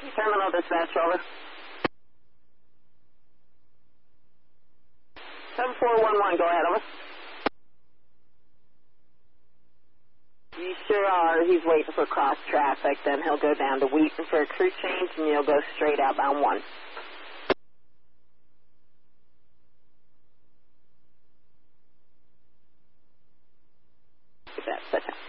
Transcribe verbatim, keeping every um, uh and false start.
Terminal dispatch, over. seven four one one, go ahead, over. You sure are. He's waiting for cross traffic. Then he'll go down to Wheaton for a crew change, and you'll go straight outbound one. That's it.